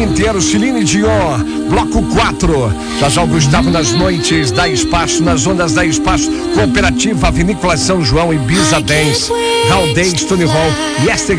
Winter, Celine Dion, bloco 4. Já o Gustavo nas noites da Espaço, nas ondas da Espaço, Cooperativa, Vinícola São João, Ibiza Dance, Haldez, Tony Hall, Yesterday.